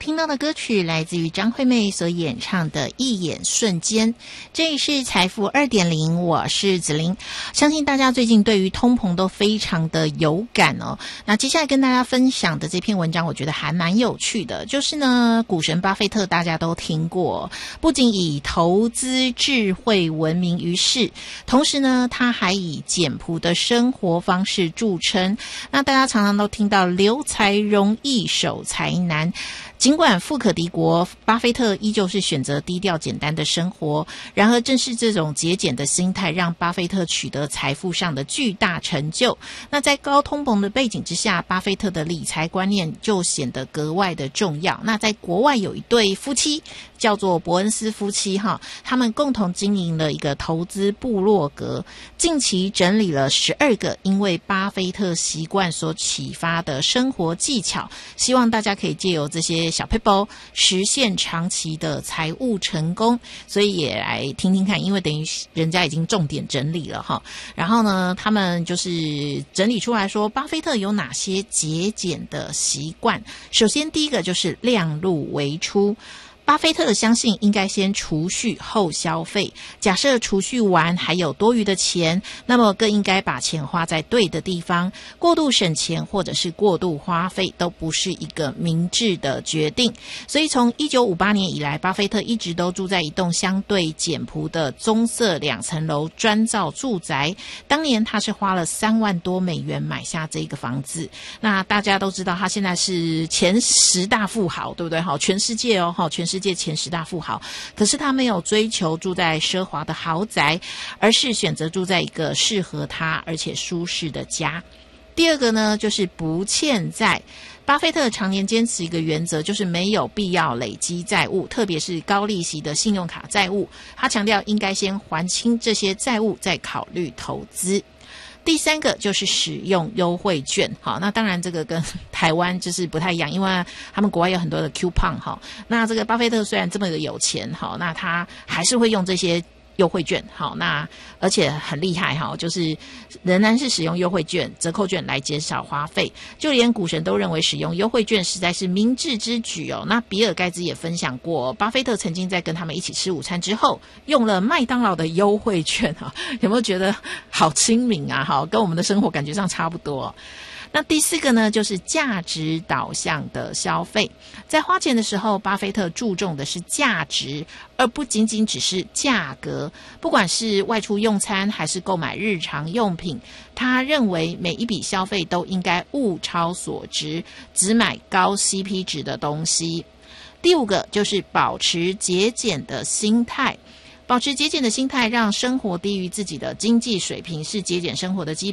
听到的歌曲来自于张惠妹所演唱的《一眼瞬间》。这里是财富 2.0， 我是子琳。相信大家最近对于通膨都非常的有感哦。那接下来跟大家分享的这篇文章我觉得还蛮有趣的，就是呢，股神巴菲特大家都听过，不仅以投资智慧闻名于世，同时呢他还以简朴的生活方式著称。那大家常常都听到留财容易守财难，尽管富可敌国，巴菲特依旧是选择低调简单的生活。然而正是这种节俭的心态让巴菲特取得财富上的巨大成就。那在高通膨的背景之下，巴菲特的理财观念就显得格外的重要。那在国外有一对夫妻叫做伯恩斯夫妻哈，他们共同经营了一个投资部落格，近期整理了12个因为巴菲特习惯所启发的生活技巧，希望大家可以借由这些小撇步实现长期的财务成功。所以也来听听看，因为等于人家已经重点整理了哈。然后呢，他们就是整理出来说巴菲特有哪些节俭的习惯。首先第一个就是量入为出。巴菲特相信应该先储蓄后消费，假设储蓄完还有多余的钱，那么更应该把钱花在对的地方。过度省钱或者是过度花费都不是一个明智的决定。所以从1958年以来，巴菲特一直都住在一栋相对简朴的棕色2层楼砖造住宅。当年他是花了3万多美元买下这个房子。那大家都知道他现在是前10大富豪，对不对？全世界全世界前10大富豪，可是他没有追求住在奢华的豪宅，而是选择住在一个适合他而且舒适的家。第二个呢，就是不欠债。巴菲特常年坚持一个原则，就是没有必要累积债务，特别是高利息的信用卡债务。他强调应该先还清这些债务，再考虑投资。第三个就是使用优惠券。好，那当然这个跟台湾就是不太一样，因为他们国外有很多的 coupon。好，那这个巴菲特虽然这么的有钱，好，那他还是会用这些优惠券。好，那而且很厉害哈，就是仍然是使用优惠券、折扣券来减少花费。就连股神都认为使用优惠券实在是明智之举哦。那比尔盖茨也分享过，巴菲特曾经在跟他们一起吃午餐之后，用了麦当劳的优惠券哈，有没有觉得好亲民啊？好，跟我们的生活感觉上差不多。那第4个呢，就是价值导向的消费。在花钱的时候，巴菲特注重的是价值，而不仅仅只是价格。不管是外出用餐还是购买日常用品，他认为每一笔消费都应该物超所值，只买高 CP 值的东西。第5个就是保持节俭的心态。保持节俭的心态，让生活低于自己的经济水平，是节俭生活的基